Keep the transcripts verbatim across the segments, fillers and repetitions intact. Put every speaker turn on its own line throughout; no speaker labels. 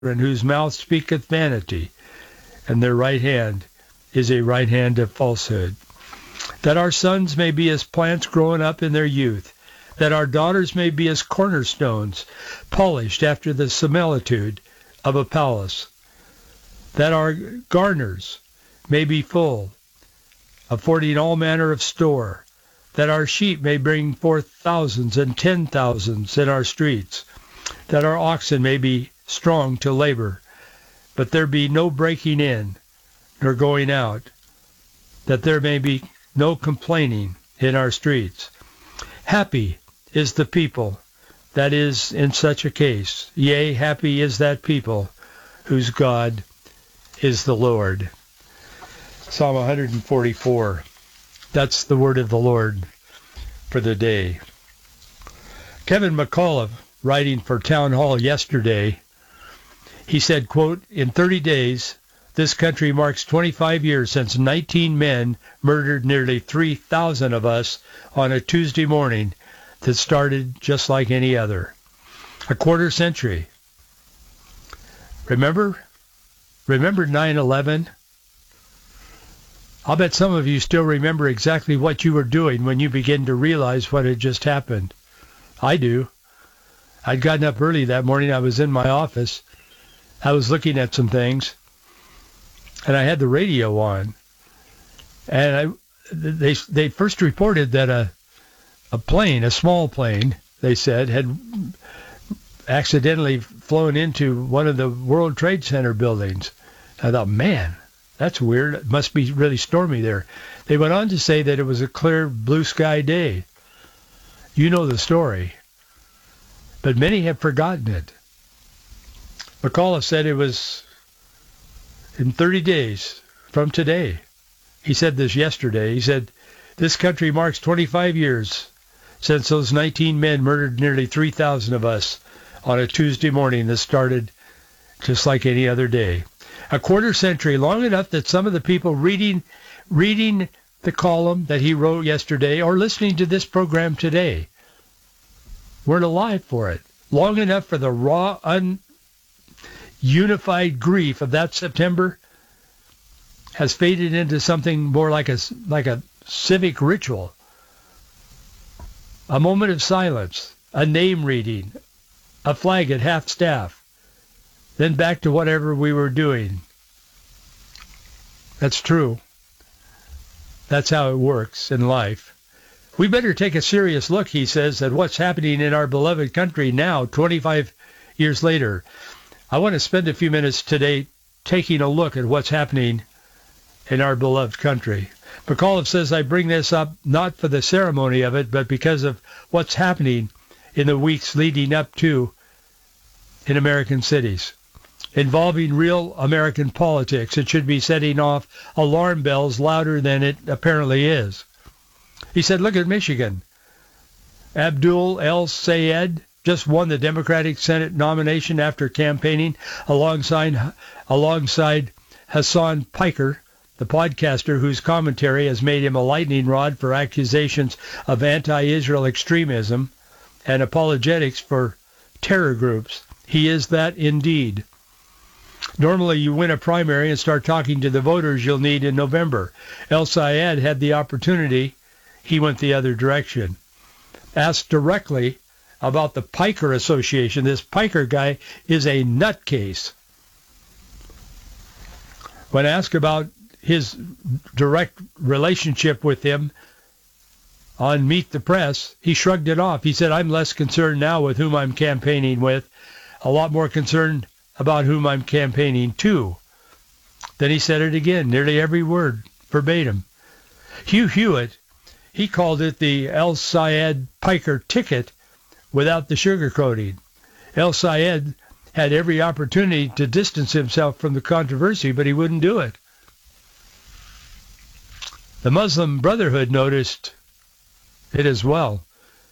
whose mouth speaketh vanity, and their right hand is a right hand of falsehood. That our sons may be as plants growing up in their youth, that our daughters may be as cornerstones, polished after the similitude of a palace, that our garners may be full, affording all manner of store, that our sheep may bring forth thousands and ten thousands in our streets, that our oxen may be strong to labor, but there be no breaking in nor going out, that there may be no complaining in our streets. Happy is the people that is in such a case. Yea, happy is that people whose God is the Lord. Psalm one forty-four. That's the word of the Lord for the day. Kevin McAuliffe, writing for Town Hall yesterday, he said, quote, in thirty days, this country marks twenty-five years since nineteen men murdered nearly three thousand of us on a Tuesday morning that started just like any other. A quarter century. Remember? Remember nine eleven? I'll bet some of you still remember exactly what you were doing when you began to realize what had just happened. I do. I'd gotten up early that morning. I was in my office. I was looking at some things, and I had the radio on. And I, they they first reported that a a plane, a small plane, they said, had accidentally flown into one of the World Trade Center buildings. I thought, man, that's weird. It must be really stormy there. They went on to say that it was a clear blue sky day. You know the story. But many have forgotten it. McAuliffe said it was in thirty days from today. He said this yesterday. He said, this country marks twenty-five years since those nineteen men murdered nearly three thousand of us on a Tuesday morning that started just like any other day. A quarter century, long enough that some of the people reading reading the column that he wrote yesterday or listening to this program today weren't alive for it. Long enough for the raw, ununified grief of that September has faded into something more like a, like a civic ritual. A moment of silence, a name reading, a flag at half-staff, then back to whatever we were doing. That's true. That's how it works in life. We better take a serious look, he says, at what's happening in our beloved country now, twenty-five years later. I want to spend a few minutes today taking a look at what's happening in our beloved country. McAuliffe says, I bring this up not for the ceremony of it, but because of what's happening in the weeks leading up to in American cities. Involving real American politics, it should be setting off alarm bells louder than it apparently is. He said, look at Michigan. Abdul El-Sayed just won the Democratic Senate nomination after campaigning alongside alongside Hassan Piker, the podcaster whose commentary has made him a lightning rod for accusations of anti-Israel extremism and apologetics for terror groups. He is that indeed. Normally you win a primary and start talking to the voters you'll need in November. El-Sayed had the opportunity. He went the other direction. Asked directly about the Piker Association. This Piker guy is a nutcase. When asked about his direct relationship with him on Meet the Press, he shrugged it off. He said, I'm less concerned now with whom I'm campaigning with, a lot more concerned about whom I'm campaigning to. Then he said it again, nearly every word, verbatim. Hugh Hewitt, he called it the El-Sayed Piker ticket without the sugarcoating. El-Sayed had every opportunity to distance himself from the controversy, but he wouldn't do it. The Muslim Brotherhood noticed it as well.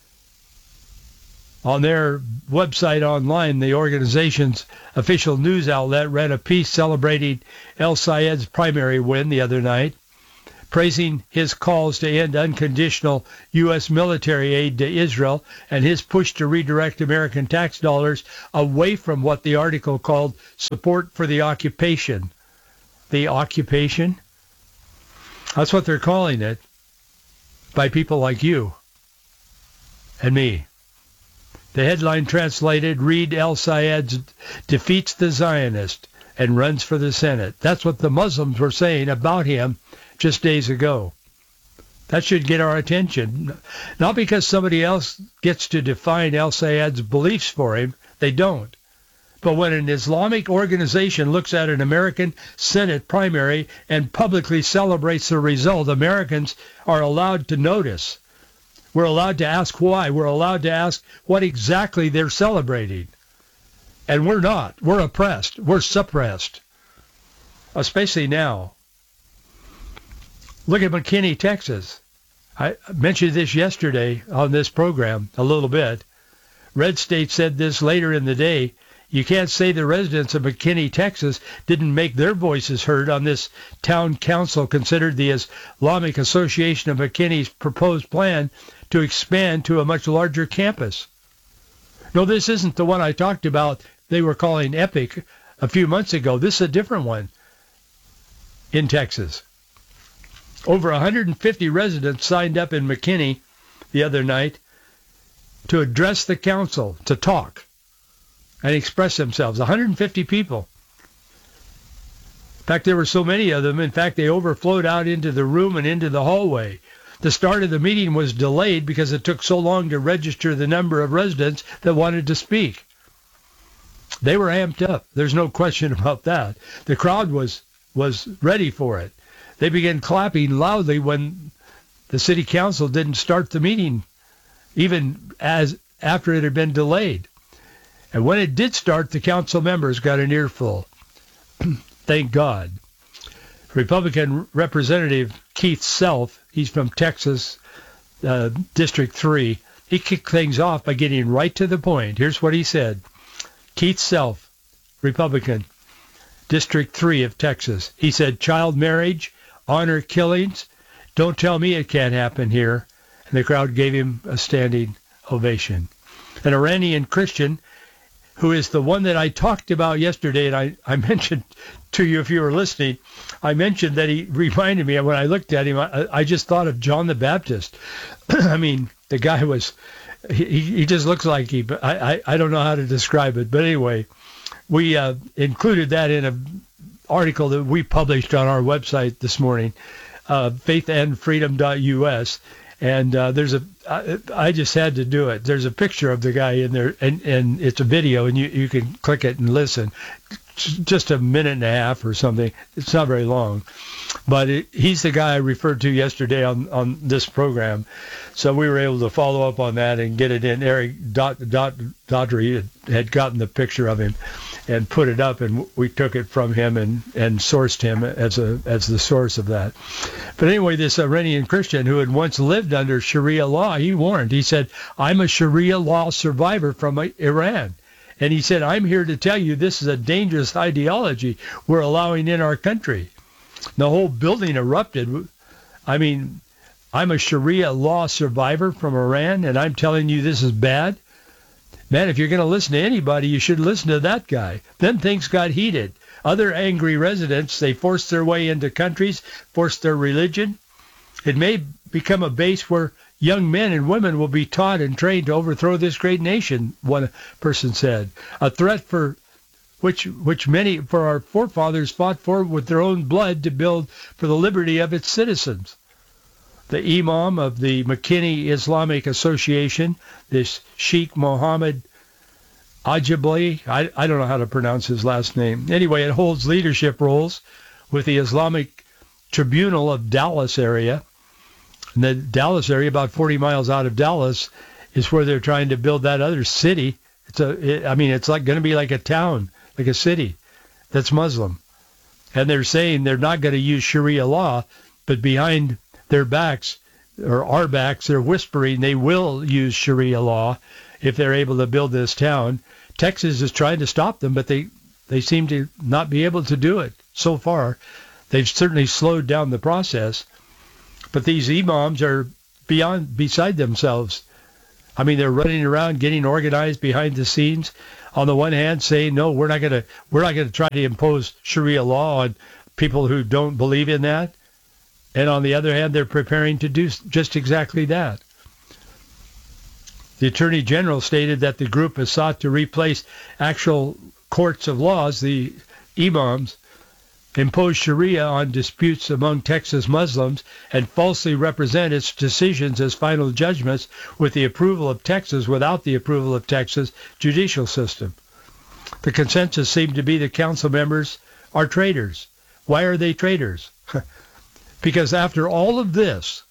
On their website online, the organization's official news outlet ran a piece celebrating El-Sayed's primary win the other night. praising his calls to end unconditional U S military aid to Israel and his push to redirect American tax dollars away from what the article called support for the occupation. The occupation? That's what they're calling it by people like you and me. The headline translated, read el-Sayed defeats the Zionist and runs for the Senate. That's what the Muslims were saying about him just days ago. That should get our attention. Not because somebody else gets to define el-Sayed's beliefs for him. They don't. But when an Islamic organization looks at an American Senate primary and publicly celebrates the result, Americans are allowed to notice. We're allowed to ask why. We're allowed to ask what exactly they're celebrating. And we're not. We're oppressed. We're suppressed. Especially now. Look at McKinney, Texas. I mentioned this yesterday on this program a little bit. Red State said this later in the day. You can't say the residents of McKinney, Texas didn't make their voices heard on this town council considered the Islamic Association of McKinney's proposed plan to expand to a much larger campus. No, this isn't the one I talked about they were calling EPIC a few months ago. This is a different one in Texas. Over one hundred fifty residents signed up in McKinney the other night to address the council, to talk and express themselves. one hundred fifty people. In fact, there were so many of them. In fact, they overflowed out into the room and into the hallway. The start of the meeting was delayed because it took so long to register the number of residents that wanted to speak. They were amped up. There's no question about that. The crowd was was ready for it. They began clapping loudly when the city council didn't start the meeting, even as after it had been delayed. And when it did start, the council members got an earful. Thank God. Republican Representative Keith Self, he's from Texas, uh, District three, he kicked things off by getting right to the point. Here's what he said. Keith Self, Republican, District three of Texas. He said, child marriage, honor killings, don't tell me it can't happen here. And the crowd gave him a standing ovation. An Iranian Christian who is the one that I talked about yesterday, and I, I mentioned to you if you were listening, I mentioned that he reminded me, when I looked at him, I, I just thought of John the Baptist. I mean, the guy was, he, he just looks like he, but I, I, I don't know how to describe it. But anyway, we uh, included that in an article that we published on our website this morning, uh, faith and freedom dot U S. And uh, there's a, I, I just had to do it. There's a picture of the guy in there, and, and it's a video, and you, you can click it and listen. Just a minute and a half or something. It's not very long. But it, he's the guy I referred to yesterday on, on this program. So we were able to follow up on that and get it in. Eric Dot, Dot, Daughtry had gotten the picture of him and put it up, and we took it from him and, and sourced him as a as the source of that. But anyway, this Iranian Christian who had once lived under Sharia law, he warned. He said, I'm a Sharia law survivor from Iran. And he said, I'm here to tell you this is a dangerous ideology we're allowing in our country. The whole building erupted. I mean, I'm a Sharia law survivor from Iran, and I'm telling you this is bad. Man, if you're going to listen to anybody, you should listen to that guy. Then things got heated. Other angry residents, they forced their way into countries, forced their religion. It may become a base where young men and women will be taught and trained to overthrow this great nation, one person said. A threat for which which many for our forefathers fought for with their own blood to build for the liberty of its citizens. The Imam of the McKinney Islamic Association, this Sheikh Mohammed Ajibli, I, I don't know how to pronounce his last name. Anyway, it holds leadership roles with the Islamic Tribunal of Dallas area. And the Dallas area, about forty miles out of Dallas, is where they're trying to build that other city. It's a, it, I mean, it's like going to be like a town, like a city that's Muslim. And they're saying they're not going to use Sharia law, but behind their backs, or our backs, they're whispering they will use Sharia law if they're able to build this town. Texas is trying to stop them, but they, they seem to not be able to do it so far. They've certainly slowed down the process. But these imams are beyond beside themselves. I mean, they're running around getting organized behind the scenes. On the one hand, saying, no, we're not going to we're not going to try to impose Sharia law on people who don't believe in that. And on the other hand, they're preparing to do just exactly that. The Attorney General stated that the group has sought to replace actual courts of laws, the imams, impose Sharia on disputes among Texas Muslims, and falsely represent its decisions as final judgments with the approval of Texas without the approval of Texas judicial system. The consensus seemed to be the council members are traitors. Why are they traitors? Because after all of this,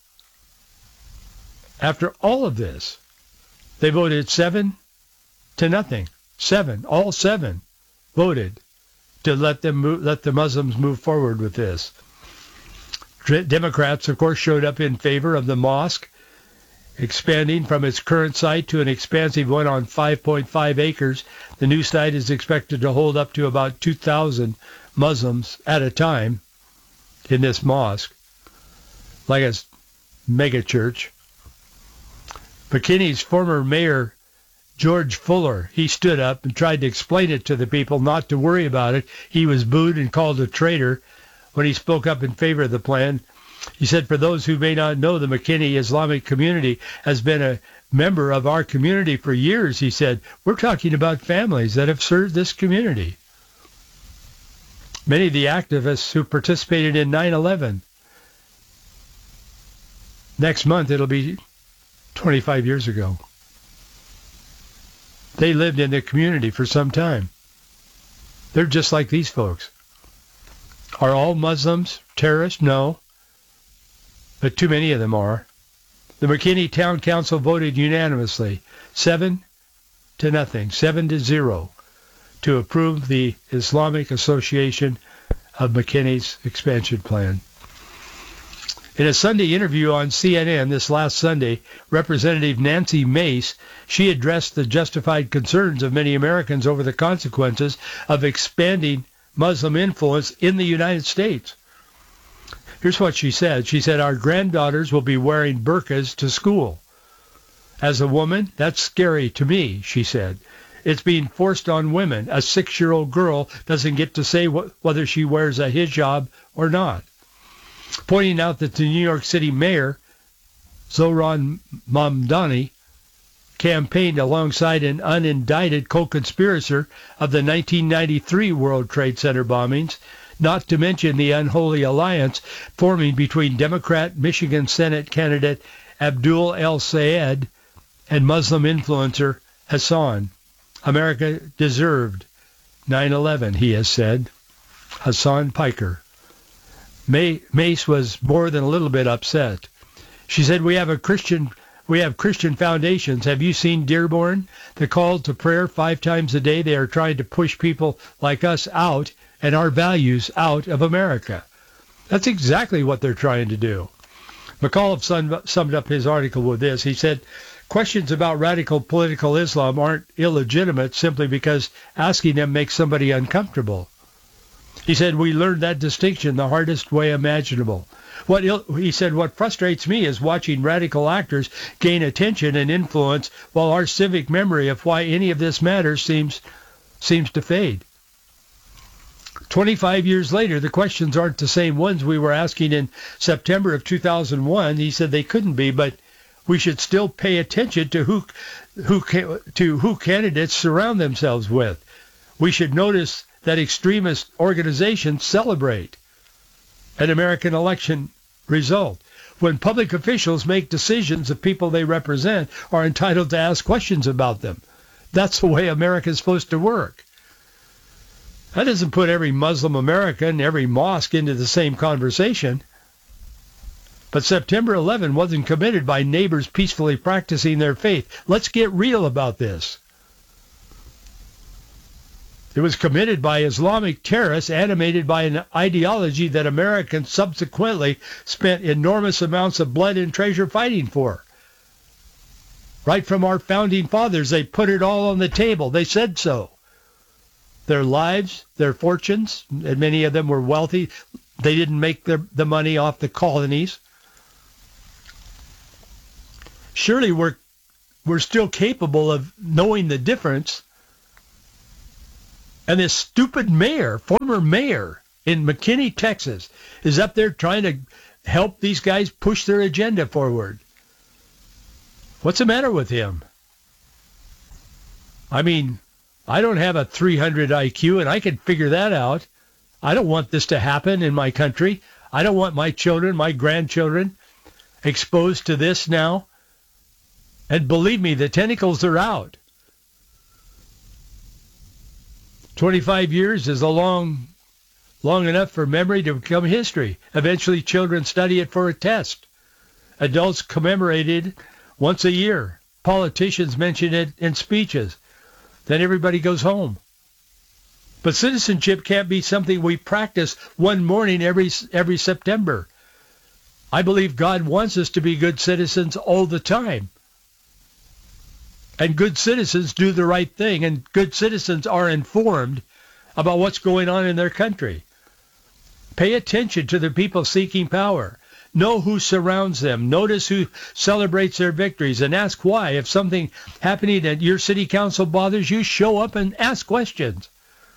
after all of this, they voted seven to nothing. Seven, all seven voted to let them move, let the Muslims move forward with this. Democrats, of course, showed up in favor of the mosque expanding from its current site to an expansive one on five point five acres. The new site is expected to hold up to about two thousand Muslims at a time in this mosque, like a mega church. McKinney's former mayor, George Fuller, he stood up and tried to explain it to the people, not to worry about it. He was booed and called a traitor when he spoke up in favor of the plan. He said, for those who may not know, the McKinney Islamic community has been a member of our community for years. He said, we're talking about families that have served this community. Many of the activists who participated in nine eleven. Next month, it'll be twenty-five years ago. They lived in the community for some time. They're just like these folks. Are all Muslims terrorists? No. But too many of them are. The McKinney Town Council voted unanimously, seven to nothing, seven to zero, to approve the Islamic Association of McKinney's expansion plan. In a Sunday interview on C N N this last Sunday, Representative Nancy Mace, she addressed the justified concerns of many Americans over the consequences of expanding Muslim influence in the United States. Here's what she said. She said, our granddaughters will be wearing burqas to school. As a woman, that's scary to me, she said. It's being forced on women. A six-year-old girl doesn't get to say wh- whether she wears a hijab or not. Pointing out that the New York City mayor, Zohran Mamdani, campaigned alongside an unindicted co-conspirator of the nineteen ninety-three World Trade Center bombings, not to mention the unholy alliance forming between Democrat Michigan Senate candidate Abdul El-Sayed and Muslim influencer Hassan. America deserved nine eleven, he has said. Hassan Piker. May, Mace was more than a little bit upset. She said, we have a Christian we have Christian foundations. Have you seen Dearborn? The call to prayer five times a day. They are trying to push people like us out and our values out of America. That's exactly what they're trying to do. McAuliffe summed up his article with this. He said, questions about radical political Islam aren't illegitimate simply because asking them makes somebody uncomfortable. He said, we learned that distinction the hardest way imaginable. What il- he said, what frustrates me is watching radical actors gain attention and influence while our civic memory of why any of this matters seems seems to fade. twenty-five years later, the questions aren't the same ones we were asking in September of two thousand one. He said they couldn't be, but we should still pay attention to who, who to who candidates surround themselves with. We should notice that extremist organizations celebrate an American election result. When public officials make decisions, the people they represent are entitled to ask questions about them. That's the way America is supposed to work. That doesn't put every Muslim American, every mosque into the same conversation. But September eleventh wasn't committed by neighbors peacefully practicing their faith. Let's get real about this. It was committed by Islamic terrorists animated by an ideology that Americans subsequently spent enormous amounts of blood and treasure fighting for. Right from our founding fathers, they put it all on the table. They said so. Their lives, their fortunes, and many of them were wealthy. They didn't make their, the money off the colonies. surely we're we're still capable of knowing the difference. And this stupid mayor, former mayor in McKinney, Texas, is up there trying to help these guys push their agenda forward. What's the matter with him? I mean, I don't have a three hundred I Q, and I can figure that out. I don't want this to happen in my country. I don't want my children, my grandchildren, exposed to this now. And believe me, the tentacles are out. twenty-five years is a long, long enough for memory to become history. Eventually, children study it for a test. Adults commemorate it once a year. Politicians mention it in speeches. Then everybody goes home. But citizenship can't be something we practice one morning every every September. I believe God wants us to be good citizens all the time. And good citizens do the right thing, and good citizens are informed about what's going on in their country. Pay attention to the people seeking power. Know who surrounds them. Notice who celebrates their victories, and ask why. If something happening at your city council bothers you, show up and ask questions.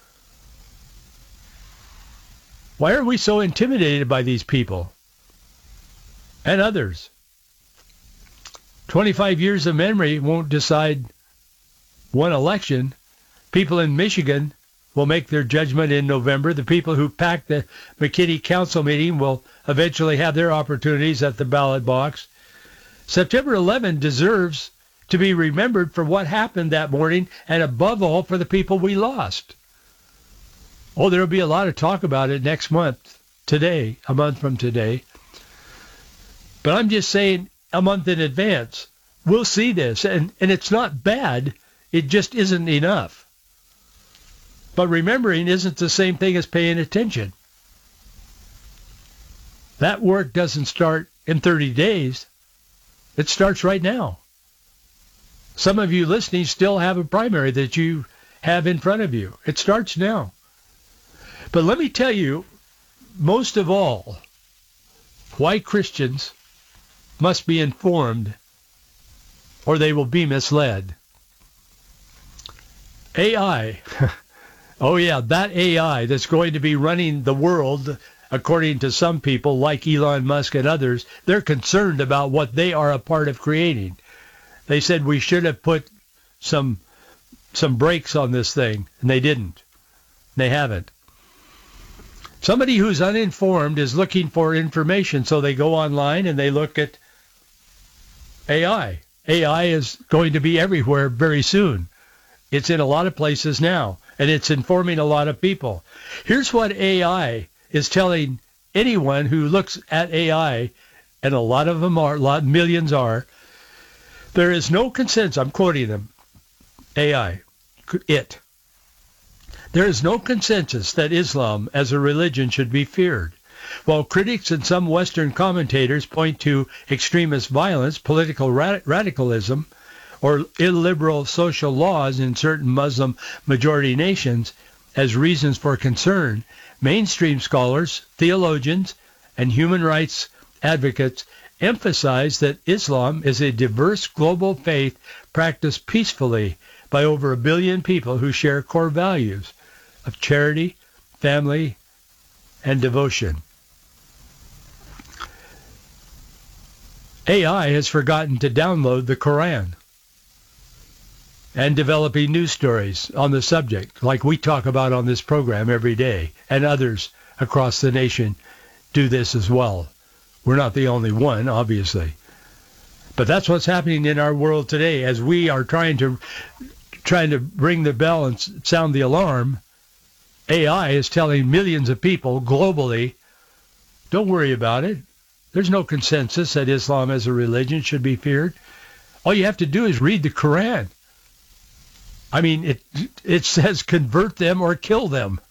Why are we so intimidated by these people and others? twenty-five years of memory won't decide one election. People in Michigan will make their judgment in November. The people who packed the McKinney Council meeting will eventually have their opportunities at the ballot box. September eleventh deserves to be remembered for what happened that morning, and above all, for the people we lost. Oh, there will be a lot of talk about it next month, today, a month from today. But I'm just saying, a month in advance, we'll see this. And, and it's not bad. It just isn't enough. But remembering isn't the same thing as paying attention. That work doesn't start in thirty days. It starts right now. Some of you listening still have a primary that you have in front of you. It starts now. But let me tell you, most of all, why Christians must be informed or they will be misled. A I. Oh, yeah, that A I that's going to be running the world, according to some people like Elon Musk and others, they're concerned about what they are a part of creating. They said we should have put some some brakes on this thing, and they didn't. They haven't. Somebody who's uninformed is looking for information, so they go online and they look at A I. A I is going to be everywhere very soon. It's in a lot of places now, and it's informing a lot of people. Here's what A I is telling anyone who looks at A I, and a lot of them are, a lot, millions are. There is no consensus. I'm quoting them. A I. It. There is no consensus that Islam as a religion should be feared. While critics and some Western commentators point to extremist violence, political rad- radicalism, or illiberal social laws in certain Muslim majority nations as reasons for concern, mainstream scholars, theologians, and human rights advocates emphasize that Islam is a diverse global faith practiced peacefully by over a billion people who share core values of charity, family, and devotion. A I has forgotten to download the Quran and developing news stories on the subject, like we talk about on this program every day, and others across the nation do this as well. We're not the only one, obviously. But that's what's happening in our world today. As we are trying to trying to ring the bell and sound the alarm, A I is telling millions of people globally, don't worry about it. There's no consensus that Islam as a religion should be feared. All you have to do is read the Quran. I mean, it it says convert them or kill them.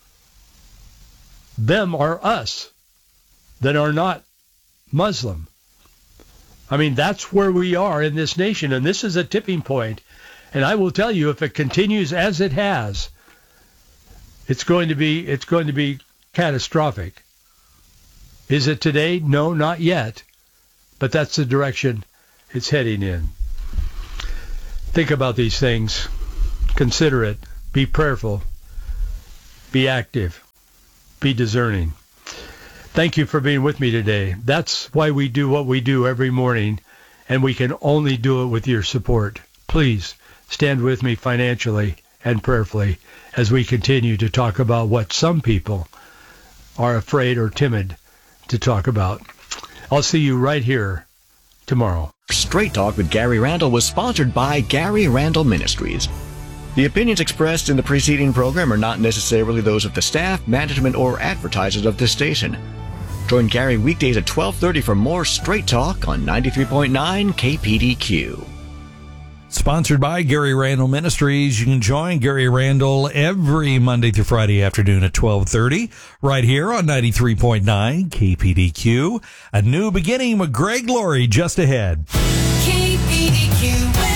Them are us that are not Muslim. I mean, that's where we are in this nation, and this is a tipping point. And I will tell you, if it continues as it has, it's going to be it's going to be catastrophic. Is it today? No, not yet. But that's the direction it's heading in. Think about these things. Consider it. Be prayerful. Be active. Be discerning. Thank you for being with me today. That's why we do what we do every morning, and we can only do it with your support. Please stand with me financially and prayerfully as we continue to talk about what some people are afraid or timid to talk about. I'll see you right here tomorrow.
Straight Talk with Gary Randall was sponsored by Gary Randall Ministries. The opinions expressed in the preceding program are not necessarily those of the staff, management, or advertisers of this station. Join Gary weekdays at twelve thirty for more Straight Talk on ninety-three point nine K P D Q.
Sponsored by Gary Randall Ministries. You can join Gary Randall every Monday through Friday afternoon at twelve thirty right here on ninety-three point nine K P D Q. A new beginning with Greg Laurie just ahead.
K P D Q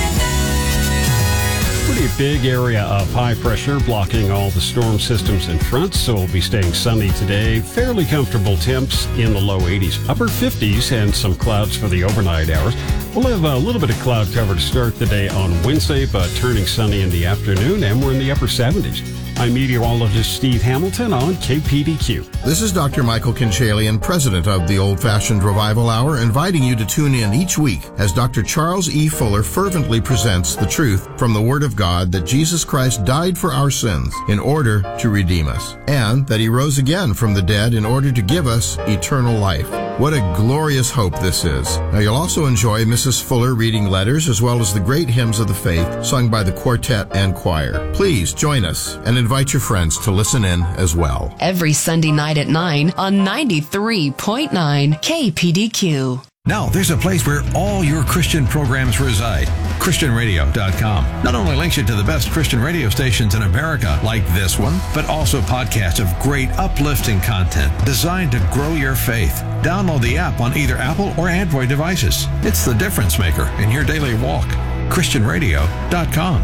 Pretty big area of high pressure blocking all the storm systems in front, so we'll be staying sunny today. Fairly comfortable temps in the low eighties, upper fifties, and some clouds for the overnight hours. We'll have a little bit of cloud cover to start the day on Wednesday, but turning sunny in the afternoon, and we're in the upper seventies. I'm meteorologist Steve Hamilton on K P D Q.
This is Doctor Michael Kinchalian, president of the Old Fashioned Revival Hour, inviting you to tune in each week as Doctor Charles E. Fuller fervently presents the truth from the Word of God that Jesus Christ died for our sins in order to redeem us, and that He rose again from the dead in order to give us eternal life. What a glorious hope this is. Now, you'll also enjoy Missus Fuller reading letters as well as the great hymns of the faith sung by the quartet and choir. Please join us and invite your friends to listen in as well.
every Sunday night at nine on ninety-three point nine K P D Q.
Now, there's a place where all your Christian programs reside. Christian Radio dot com not only links you to the best Christian radio stations in America, like this one, but also podcasts of great uplifting content designed to grow your faith. Download the app on either Apple or Android devices. It's the difference maker in your daily walk. Christian Radio dot com.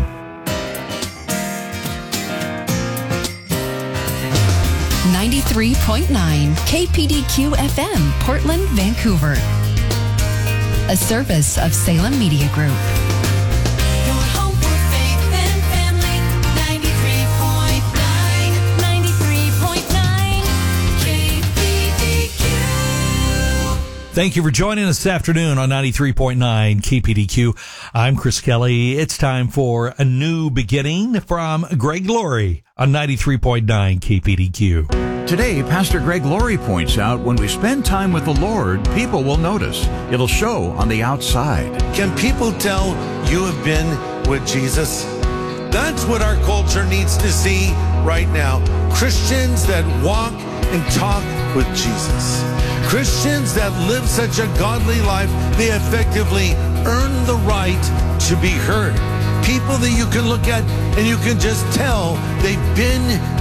ninety-three point nine K P D Q F M, Portland, Vancouver. A service of Salem Media Group. Your home for faith and family, ninety-three point nine, ninety-three point nine K P D Q.
Thank you for joining us this afternoon on ninety-three point nine K P D Q. I'm Chris Kelly. It's time for a new beginning from Greg Laurie on ninety-three point nine K P D Q.
Today, Pastor Greg Laurie points out when we spend time with the Lord, people will notice. It'll show on the outside.
Can people tell you have been with Jesus? That's what our culture needs to see right now. Christians that walk and talk with Jesus. Christians that live such a godly life, they effectively earn the right to be heard. People that you can look at and you can just tell they've been